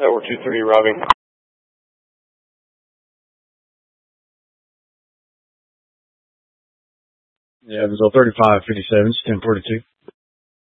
Tower 23, Robbie. Yeah, it was 3557, 1042.